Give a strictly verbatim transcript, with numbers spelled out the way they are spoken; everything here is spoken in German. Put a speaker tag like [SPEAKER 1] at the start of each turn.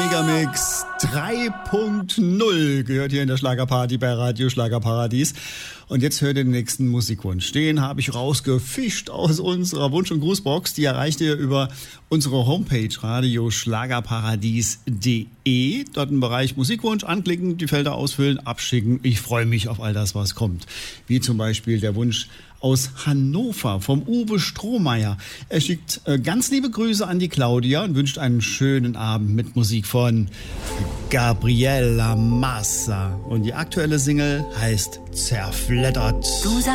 [SPEAKER 1] Megamix drei Punkt null gehört hier in der Schlagerparty bei Radio Schlagerparadies. Und jetzt hört ihr den nächsten Musikwunsch. Den habe ich rausgefischt aus unserer Wunsch- und Grußbox. Die erreicht ihr über unsere Homepage radio schlagerparadies punkt de. Dort im Bereich Musikwunsch anklicken, die Felder ausfüllen, abschicken. Ich freue mich auf all das, was kommt. Wie zum Beispiel der Wunsch aus Hannover vom Uwe Strohmeier. Er schickt äh, ganz liebe Grüße an die Claudia und wünscht einen schönen Abend mit Musik von Gabriela Massa. Und die aktuelle Single heißt Zerfleddert.